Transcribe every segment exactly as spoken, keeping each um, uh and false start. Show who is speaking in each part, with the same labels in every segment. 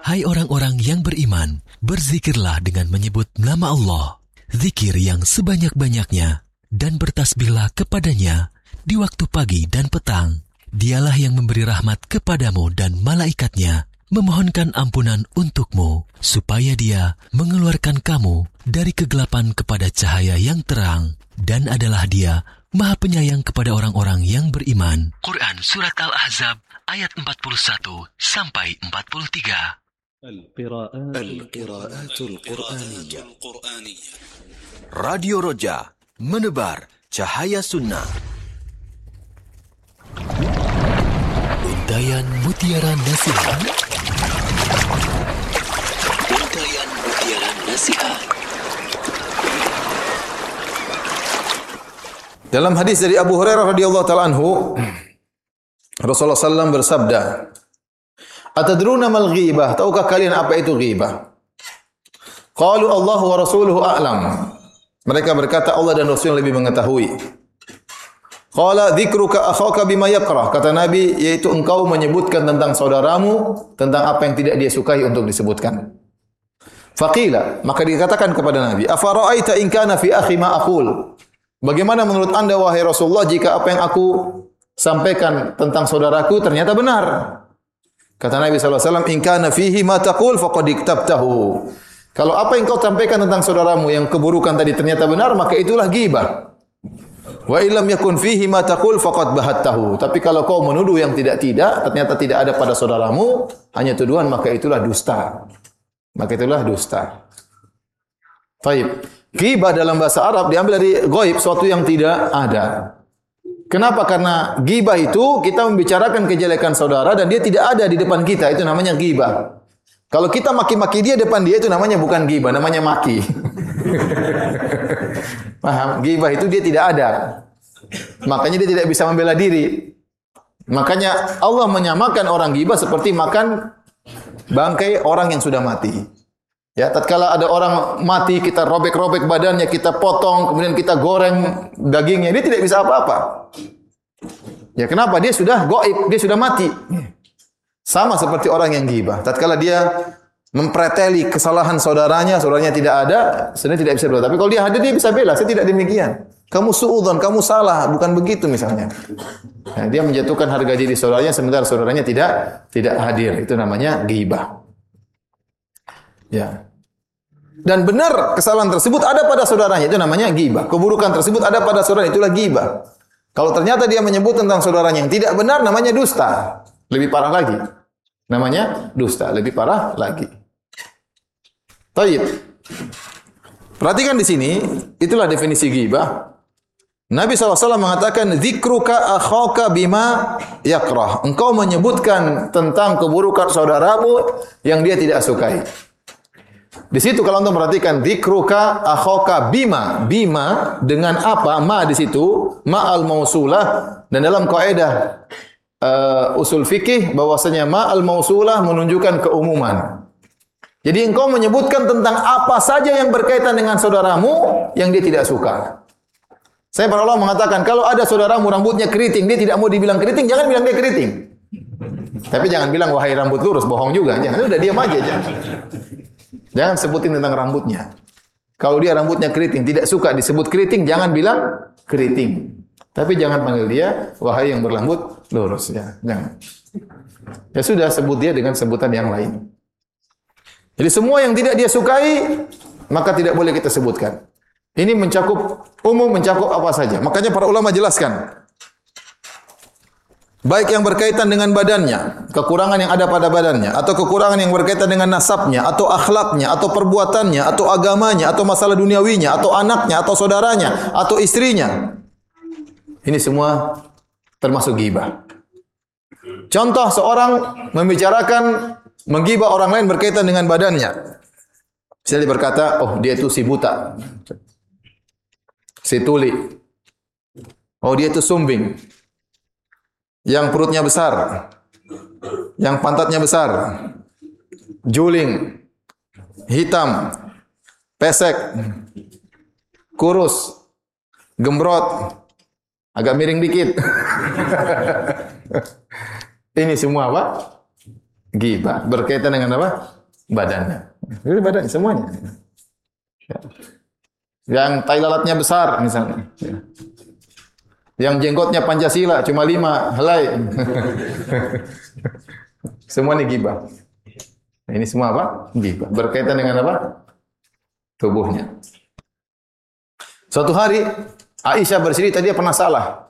Speaker 1: Hai orang-orang yang beriman, berzikirlah dengan menyebut nama Allah, zikir yang sebanyak-banyaknya, dan bertasbihlah kepadanya di waktu pagi dan petang. Dialah yang memberi rahmat kepadamu dan malaikatnya, memohonkan ampunan untukmu, supaya dia mengeluarkan kamu dari kegelapan kepada cahaya yang terang, dan adalah dia Maha Penyayang kepada orang-orang yang beriman. Quran Surat Al-Ahzab ayat empat puluh satu sampai empat puluh tiga.
Speaker 2: Al-Qiraatul Qur'aniyah. Radio Roja, menebar cahaya sunnah.
Speaker 1: Untayan Mutiara Nasihat.
Speaker 2: Untayan Mutiara Nasihat.
Speaker 3: Dalam hadis dari Abu Hurairah radhiyallahu taala anhu, Rasulullah sallallahu alaihi wasallam bersabda, "Atadruna mal ghibah? Tahukah kalian apa itu ghibah?" Qalu Allah wa rasuluhu a'lam. Mereka berkata Allah dan Rasul lebih mengetahui. Qala dzikruka akhaka bima yakrah. Kata Nabi, yaitu engkau menyebutkan tentang saudaramu tentang apa yang tidak dia sukai untuk disebutkan. Faqila, maka dikatakan kepada Nabi, "Afara'aita in kana fi akhi ma aqul?" Bagaimana menurut Anda wahai Rasulullah jika apa yang aku sampaikan tentang saudaraku ternyata benar? Kata Nabi sallallahu alaihi wasallam, "In kana fihi ma taqul faqad iktabtahu." Kalau apa yang kau sampaikan tentang saudaramu yang keburukan tadi ternyata benar, maka itulah ghibah. Wa illam yakun fihi ma taqul faqad bahattahu. Tapi kalau kau menuduh yang tidak-tidak, ternyata tidak ada pada saudaramu, hanya tuduhan, maka itulah dusta. Maka itulah dusta. Baik. Ghibah dalam bahasa Arab diambil dari ghaib, sesuatu yang tidak ada. Kenapa? Karena ghibah itu kita membicarakan kejelekan saudara dan dia tidak ada di depan kita, itu namanya ghibah. Kalau kita maki-maki dia depan dia itu namanya bukan ghibah, namanya maki. Paham? Ghibah itu dia tidak ada. Makanya dia tidak bisa membela diri. Makanya Allah menyamakan orang ghibah seperti makan bangkai orang yang sudah mati. Ya, tatkala ada orang mati, kita robek-robek badannya, kita potong, kemudian kita goreng dagingnya, dia tidak bisa apa-apa. Ya, kenapa? Dia sudah gaib, dia sudah mati. Sama seperti orang yang ghibah. Tatkala dia mempreteli kesalahan saudaranya, saudaranya tidak ada, sebenarnya tidak bisa bela. Tapi kalau dia hadir, dia bisa bela. Saya tidak demikian. Kamu suudzon, kamu salah, bukan begitu misalnya. Nah, dia menjatuhkan harga diri saudaranya, sementara saudaranya tidak tidak hadir. Itu namanya ghibah. Ya. Dan benar kesalahan tersebut ada pada saudaranya, itu namanya ghibah. Keburukan tersebut ada pada saudaranya, itulah ghibah. Kalau ternyata dia menyebut tentang saudaranya yang tidak benar, namanya dusta. Lebih parah lagi. Namanya dusta, lebih parah lagi. Baik. Perhatikan di sini, itulah definisi ghibah. Nabi shallallahu alaihi wasallam mengatakan, "Dzikruka akhaka bima yakrah." Engkau menyebutkan tentang keburukan saudaramu yang dia tidak sukai. Di situ kalau anda perhatikan, dzikruka akhaka bima, bima dengan apa? Ma di situ, ma al mausulah, dan dalam kaidah uh, usul fikih bahwasanya ma al mausulah menunjukkan keumuman. Jadi engkau menyebutkan tentang apa saja yang berkaitan dengan saudaramu yang dia tidak suka. Saya para ulama mengatakan kalau ada saudaramu rambutnya keriting, dia tidak mau dibilang keriting, jangan bilang dia keriting. Tapi jangan bilang wahai rambut lurus, bohong juga. Jangan, udah diam aja jangan. Jangan sebutin tentang rambutnya. Kalau dia rambutnya keriting, tidak suka disebut keriting, jangan bilang keriting. Tapi jangan panggil dia wahai yang berrambut lurus, ya. Jangan. Ya sudah, sebut dia dengan sebutan yang lain. Jadi semua yang tidak dia sukai, maka tidak boleh kita sebutkan. Ini mencakup umum, mencakup apa saja. Makanya para ulama jelaskan. Baik yang berkaitan dengan badannya, kekurangan yang ada pada badannya, atau kekurangan yang berkaitan dengan nasabnya, atau akhlaknya, atau perbuatannya, atau agamanya, atau masalah duniawinya, atau anaknya, atau saudaranya, atau istrinya. Ini semua termasuk ghibah. Contoh seorang membicarakan, menggibah orang lain berkaitan dengan badannya. Misalnya dia berkata, oh dia itu si buta, si tuli, oh dia itu sumbing, yang perutnya besar, yang pantatnya besar, juling, hitam, pesek, kurus, gembrot, agak miring dikit. Ini semua apa? Ghibah berkaitan dengan apa? Badannya. Jadi badannya semuanya. Ya. Yang tai lalatnya besar misalnya. Ya. Yang jenggotnya Pancasila cuma lima helai. Semua ini ghibah. Ini semua apa? Ghibah. Berkaitan dengan apa? Tubuhnya. Suatu hari Aisyah bercerita dia pernah salah.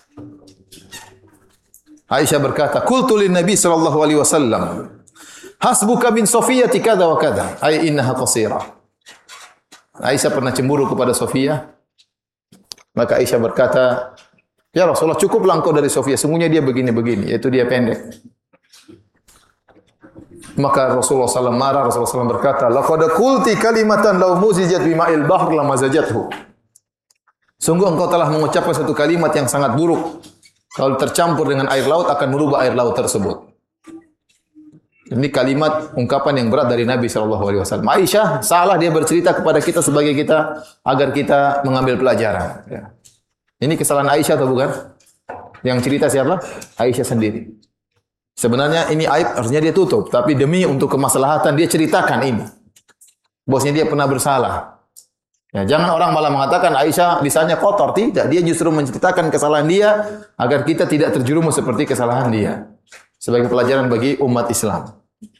Speaker 3: Aisyah berkata, "Qultu lin Nabi sallallahu alaihi wasallam, hasbuka min Safiyati kadza wa kadza, ay innaha qasirah." Aisyah pernah cemburu kepada Safiyah. Maka Aisyah berkata, "Ya Rasulullah, cukuplah engkau dari Safiyah, sungguhnya dia begini-begini, yaitu dia pendek." Maka Rasulullah sallallahu alaihi wasallam marah. Rasulullah sallallahu alaihi wasallam berkata, "Laqad qulti kalimatan law muzijat bima'il bahr lamazajathu." Sungguh engkau telah mengucapkan satu kalimat yang sangat buruk. Kalau tercampur dengan air laut akan merubah air laut tersebut. Ini kalimat ungkapan yang berat dari Nabi shallallahu alaihi wasallam. Aisyah salah, dia bercerita kepada kita sebagai kita agar kita mengambil pelajaran. Ya. Ini kesalahan Aisyah atau bukan? Yang cerita siapa? Aisyah sendiri. Sebenarnya ini aib harusnya dia tutup, tapi demi untuk kemaslahatan dia ceritakan ini. Bosnya dia pernah bersalah. Ya, jangan orang malah mengatakan Aisyah lisannya kotor. Tidak, dia justru menceritakan kesalahan dia agar kita tidak terjerumus seperti kesalahan dia. Sebagai pelajaran bagi umat Islam.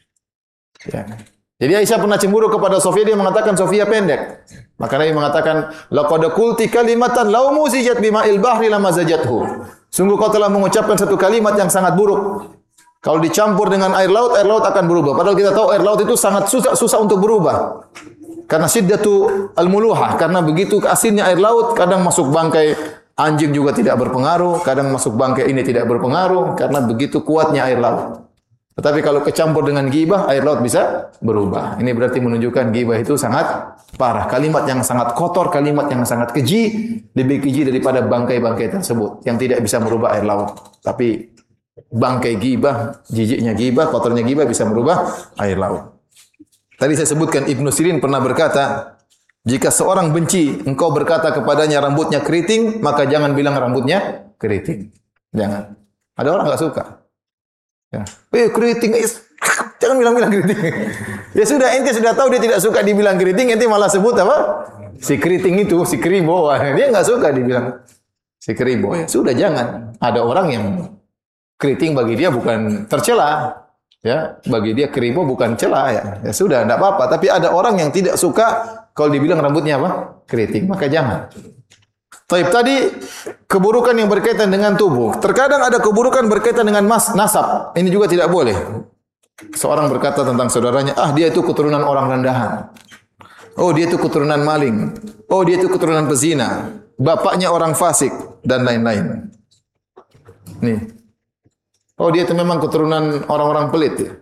Speaker 3: Ya. Jadi Aisyah pernah cemburu kepada Sofia, dia mengatakan Sofia pendek. Maka Nabi mengatakan, "Laqad qulti kalimatan law muzijat bima'il bahri lamazajathu." Sungguh kau telah mengucapkan satu kalimat yang sangat buruk. Kalau dicampur dengan air laut, air laut akan berubah. Padahal kita tahu air laut itu sangat susah susah untuk berubah. Karena syiddatu al-muluhah, karena begitu asinnya air laut, kadang masuk bangkai anjing juga tidak berpengaruh, kadang masuk bangkai ini tidak berpengaruh, karena begitu kuatnya air laut. Tetapi kalau kecampur dengan ghibah, air laut bisa berubah. Ini berarti menunjukkan ghibah itu sangat parah. Kalimat yang sangat kotor, kalimat yang sangat keji, lebih keji daripada bangkai-bangkai tersebut, yang tidak bisa merubah air laut. Tapi bangkai ghibah, jijiknya ghibah, kotornya ghibah bisa merubah air laut. Tadi saya sebutkan Ibnu Sirin pernah berkata, jika seorang benci, engkau berkata kepadanya rambutnya keriting, maka jangan bilang rambutnya keriting. Jangan. Ada orang enggak suka. Ya. Eh keriting, jangan bilang-bilang keriting. Ya sudah, ente sudah tahu dia tidak suka dibilang keriting, ente malah sebut apa? Si keriting itu, si keribo. Dia enggak suka dibilang si keribo. Ya sudah, jangan. Ada orang yang keriting bagi dia bukan tercela. Ya, bagi dia keribo bukan celah ya. Ya sudah, enggak apa-apa. Tapi ada orang yang tidak suka kalau dibilang rambutnya apa? Keriting. Maka jangan. Taib, tadi keburukan yang berkaitan dengan tubuh. Terkadang ada keburukan berkaitan dengan mas, nasab. Ini juga tidak boleh. Seorang berkata tentang saudaranya, ah dia itu keturunan orang rendahan. Oh dia itu keturunan maling. Oh dia itu keturunan pezina. Bapaknya orang fasik dan lain-lain. Nih. Oh dia itu memang keturunan orang-orang pelit ya.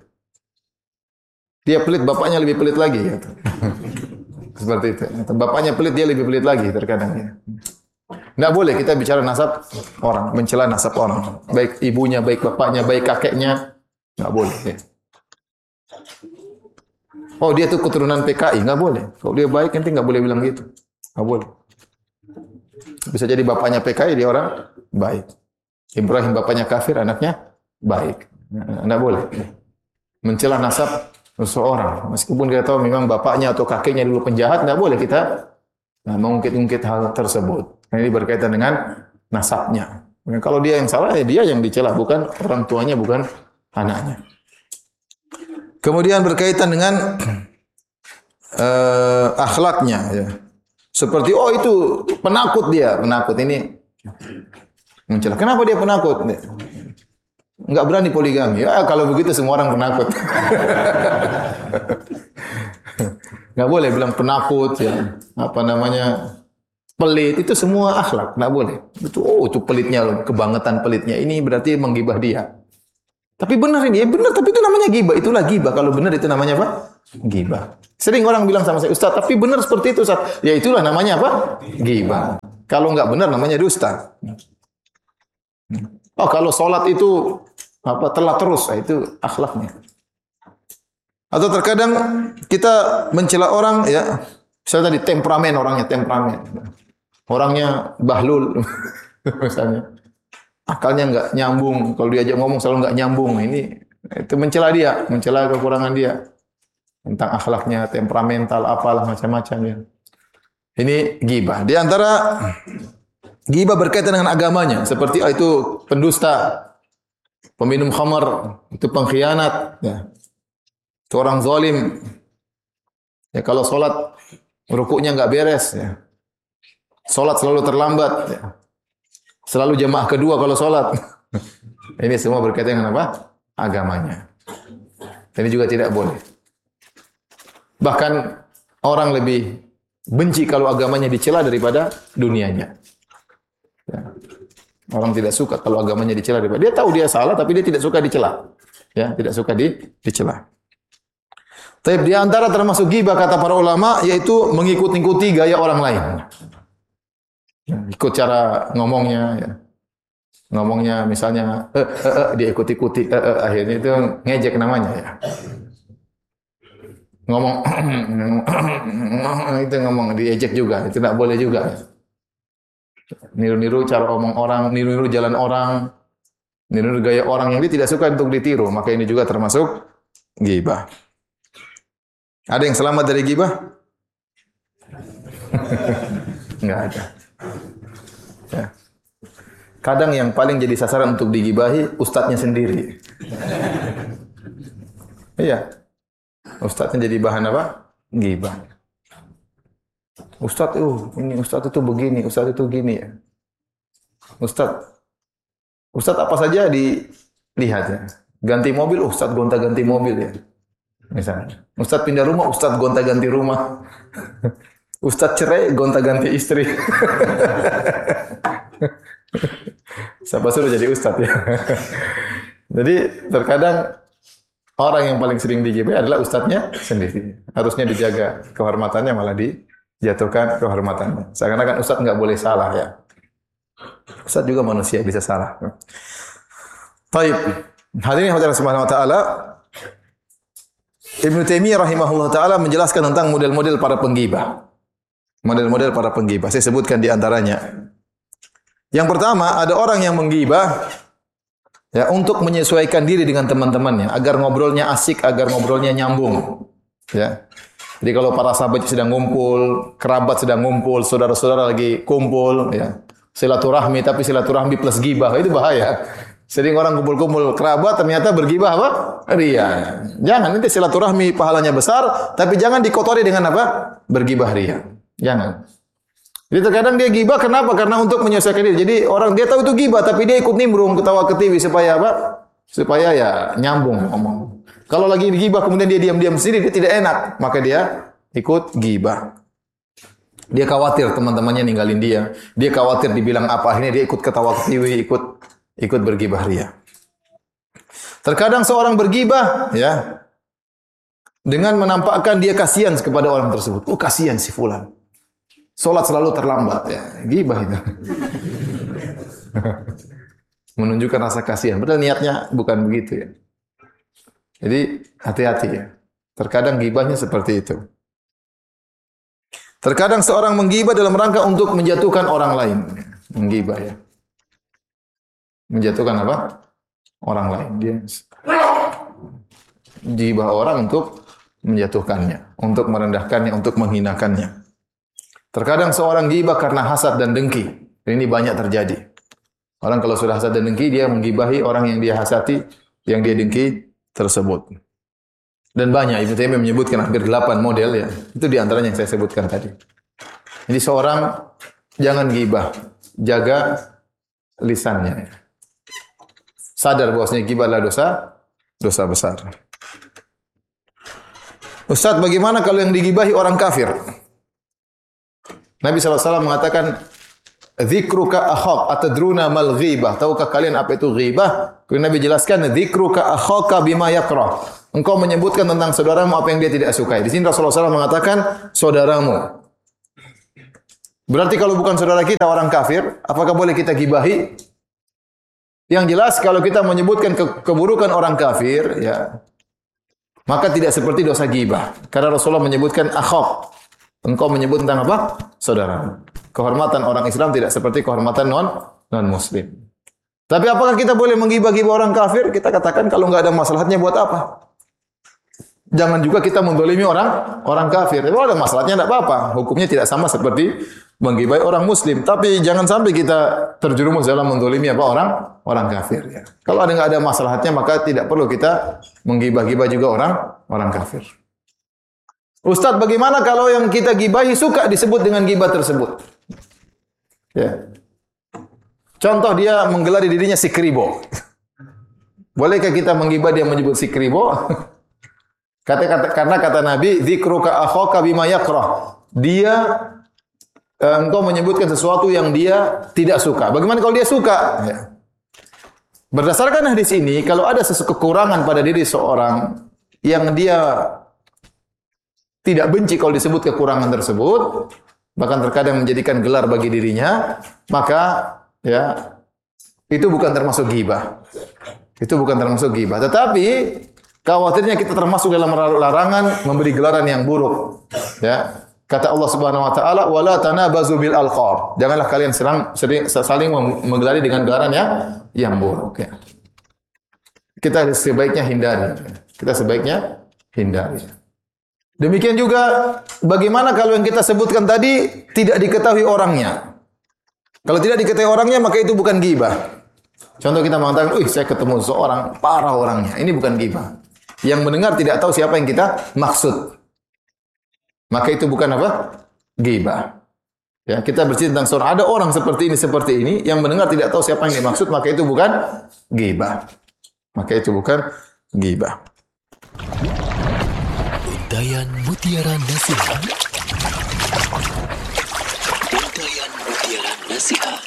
Speaker 3: Dia pelit, bapaknya lebih pelit lagi ya. Seperti itu. Bapaknya pelit, dia lebih pelit lagi terkadang ya. Enggak boleh kita bicara nasab orang, mencela nasab orang. Baik ibunya, baik bapaknya, baik kakeknya. Enggak boleh ya. Oh dia itu keturunan P K I, enggak boleh. Kalau dia baik nanti enggak boleh bilang gitu. Enggak boleh. Bisa jadi bapaknya P K I, dia orang baik. Ibrahim bapaknya kafir, anaknya baik. Enggak boleh mencela nasab seseorang. Meskipun kita tahu memang bapaknya atau kakeknya dulu penjahat, enggak boleh kita nah, mengungkit-ungkit hal tersebut. Ini berkaitan dengan nasabnya. Kalau dia yang salah, ya dia yang dicela, bukan orang tuanya, bukan anaknya. Kemudian berkaitan dengan uh, akhlaknya. Ya. Seperti, oh itu penakut dia. Penakut ini mencela. Kenapa dia penakut? Enggak berani poligami. Ya, kalau begitu semua orang penakut. Enggak boleh bilang penakut ya. Apa namanya? Pelit itu semua akhlak, enggak boleh. Itu oh itu pelitnya loh, kebangetan pelitnya. Ini berarti menggibah dia. Tapi benar ini, ya benar, tapi itu namanya gibah. Itulah gibah. Kalau benar itu namanya apa? Gibah. Sering orang bilang sama saya, Ustaz, tapi benar seperti itu, Ustaz. Ya itulah namanya apa? Gibah. Kalau enggak benar namanya dusta. Oh, kalau sholat itu apa telat terus, nah, itu akhlaknya. Atau terkadang kita mencela orang ya, misalnya tadi temperamen, orangnya temperamen. Orangnya bahlul misalnya. Akalnya enggak nyambung, kalau diajak ngomong selalu enggak nyambung. Ini Itu mencela dia, mencela kekurangan dia. Tentang akhlaknya, temperamental, apalah macam-macam ya. Ini ghibah. Di antara ghibah berkaitan dengan agamanya, seperti oh, itu pendusta, peminum khamar, itu pengkhianat, ya. Itu orang zalim. Ya kalau salat rukuknya enggak beres, ya. Salat selalu terlambat, ya. Selalu jamaah kedua kalau salat. Ini semua berkaitan dengan apa? Agamanya. Ini juga tidak boleh. Bahkan orang lebih benci kalau agamanya dicela daripada dunianya. Ya. Orang tidak suka kalau agamanya dicela daripada dia tahu dia salah tapi dia tidak suka dicela. Ya, tidak suka di dicela. Tapi di antara termasuk ghibah kata para ulama yaitu mengikut-ikuti gaya orang lain. Ya, ikut cara ngomongnya ya. Ngomongnya misalnya eh, eh, eh, dia ikut-ikuti eh, eh, akhirnya itu ngejek namanya ya. Ngomong itu ngomong diejek juga, itu tidak boleh juga. Niru-niru cara omong orang, niru-niru jalan orang, niru-niru gaya orang yang dia tidak suka untuk ditiru, maka ini juga termasuk ghibah. Ada yang selamat dari ghibah? Enggak ada. Ya. Kadang yang paling jadi sasaran untuk digibahi ustadznya sendiri. Iya. Ustadznya jadi bahan apa? Ghibah. Ustadz, uh, ini ustadz itu begini, ustadz itu gini ya. Ustadz, ustadz apa saja dilihat ya. Ganti mobil, ustadz gonta-ganti mobil ya. Misalnya. Ustadz pindah rumah, ustadz gonta-ganti rumah. Ustadz cerai, gonta-ganti istri. Siapa suruh jadi ustadz ya. Jadi terkadang orang yang paling sering digibahi adalah ustadznya sendiri. Harusnya dijaga kehormatannya malah dijatuhkan kehormatannya. Seakan-akan ustadz nggak boleh salah ya. Ustadz juga manusia bisa salah. Baik. Hadirin hadirat subhanahu wa taala. Ibnu Taimiyah rahimahullah taala menjelaskan tentang model-model para penggibah. Model-model para penggibah. Saya sebutkan di antaranya. Yang pertama, ada orang yang menggibah ya, untuk menyesuaikan diri dengan teman-temannya agar ngobrolnya asik, agar ngobrolnya nyambung. Ya. Jadi kalau para sahabat sedang ngumpul, kerabat sedang ngumpul, saudara-saudara lagi kumpul, ya. Silaturahmi tapi silaturahmi plus gibah, itu bahaya. Sering orang kumpul-kumpul kerabat ternyata bergibah apa? Ria. Jangan, nanti silaturahmi pahalanya besar, tapi jangan dikotori dengan apa? Bergibah ria. Jangan. Jadi terkadang dia gibah kenapa? Karena untuk menyesuaikan diri. Jadi orang dia tahu itu gibah tapi dia ikut nimbrung ketawa ketiwi supaya apa? Supaya ya nyambung ngomong. Kalau lagi gibah kemudian dia diam-diam sendiri dia tidak enak, maka dia ikut gibah. Dia khawatir teman-temannya ninggalin dia. Dia khawatir dibilang apa, akhirnya dia ikut ketawa ketiwi, ikut ikut bergibah ria. Terkadang seorang bergibah ya dengan menampakkan dia kasihan kepada orang tersebut. Oh kasihan si fulan. Salat selalu terlambat ya, gibah itu. Menunjukkan rasa kasihan, padahal niatnya bukan begitu ya. Jadi hati-hati ya. Terkadang gibahnya seperti itu. Terkadang seorang menggibah dalam rangka untuk menjatuhkan orang lain. Menggibah ya. Menjatuhkan apa? Orang lain. Dia gibah orang untuk menjatuhkannya, untuk merendahkannya, untuk menghinakannya. Terkadang seorang gibah karena hasad dan dengki. Ini banyak terjadi. Orang kalau sudah hasad dan dengki, dia menggibahi orang yang dia hasati, yang dia dengki tersebut. Dan banyak, Ibnu Taimiyah menyebutkan hampir delapan model ya. Itu di antaranya yang saya sebutkan tadi. Jadi seorang jangan gibah, jaga lisannya. Sadar bahwasanya gibah adalah dosa, dosa besar. Ustaz, bagaimana kalau yang digibahi orang kafir? Nabi shallallahu alaihi wasallam mengatakan, "Dzikruka akhak atadruna mal ghibah?" Tahukah kalian apa itu ghibah? Kemudian Nabi jelaskan, "Dzikruka akhaka bima yakrah." Engkau menyebutkan tentang saudaramu apa yang dia tidak sukai. Di sini Rasulullah shallallahu alaihi wasallam mengatakan saudaramu. Berarti kalau bukan saudara kita orang kafir, apakah boleh kita gibahi? Yang jelas kalau kita menyebutkan ke keburukan orang kafir, ya maka tidak seperti dosa gibah. Karena Rasulullah menyebutkan akhak. Engkau menyebut tentang apa? Saudara. Kehormatan orang Islam tidak seperti kehormatan non non Muslim. Tapi apakah kita boleh menggibah-gibah orang kafir? Kita katakan kalau nggak ada masalahnya buat apa? Jangan juga kita mendolimi orang orang kafir. Kalau ada masalahnya tidak apa-apa. Hukumnya tidak sama seperti menggibai orang muslim. Tapi jangan sampai kita terjerumus dalam mendolimi apa orang orang kafir. Ya. Kalau ada nggak ada masalahnya maka tidak perlu kita menggibah-gibah juga orang orang kafir. Ustadz, bagaimana kalau yang kita gibahi suka disebut dengan gibah tersebut? Ya. Contoh dia menggelari dirinya si kribo. Bolehkah kita menggibah dia menyebut si kribo? Kata, kata, karena kata Nabi, dzikruka akhaka bima yakrah. Dia engkau menyebutkan sesuatu yang dia tidak suka. Bagaimana kalau dia suka? Ya. Berdasarkan hadis ini, kalau ada sesuatu kekurangan pada diri seorang yang dia tidak benci kalau disebut kekurangan tersebut, bahkan terkadang menjadikan gelar bagi dirinya, maka ya, itu bukan termasuk ghibah. Itu bukan termasuk ghibah. Tetapi khawatirnya kita termasuk dalam larangan memberi gelaran yang buruk. Ya, kata Allah Subhanahu Wa Taala, "Wala tanabazu bil alqab." Janganlah kalian serang, sering, saling menggelari dengan gelaran yang yang buruk. Ya. Kita sebaiknya hindari. Kita sebaiknya hindari. Demikian juga, bagaimana kalau yang kita sebutkan tadi tidak diketahui orangnya? Kalau tidak diketahui orangnya, maka itu bukan ghibah. Contoh kita mengatakan, "Wih, saya ketemu seorang parah orangnya." Ini bukan ghibah. Yang mendengar tidak tahu siapa yang kita maksud. Maka itu bukan apa? Ghibah. Ya, kita bercerita tentang seorang, ada orang seperti ini, seperti ini, yang mendengar tidak tahu siapa yang dimaksud, maka itu bukan ghibah. Maka itu bukan ghibah.
Speaker 1: Untayan Mutiara Nasihat.
Speaker 2: Untayan Mutiara Nasihat.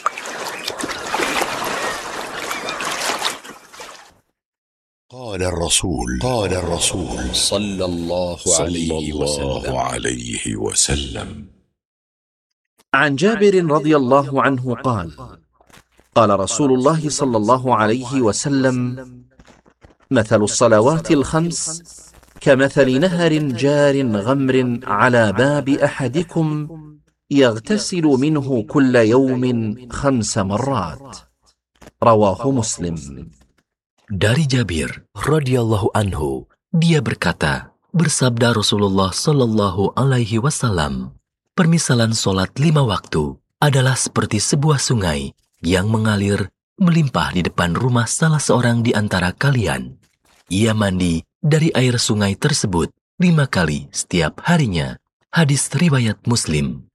Speaker 4: قال الرسول قال الرسول صلى الله عليه وسلم عليه وسلم
Speaker 5: عن جابر رضي الله عنه قال قال رسول الله صلى الله عليه وسلم مثل الصلوات الخمس كمثل نهر جار غمر على باب أحدكم يغتسل منه كل يوم خمس مرات رواه مسلم.
Speaker 1: Dari Jabir radhiyallahu anhu, dia berkata, bersabda Rasulullah sallallahu alaihi wasallam, permisalan solat lima waktu adalah seperti sebuah sungai yang mengalir melimpah di depan rumah salah seorang di antara kalian. Ia mandi dari air sungai tersebut lima kali setiap harinya. Hadis riwayat Muslim.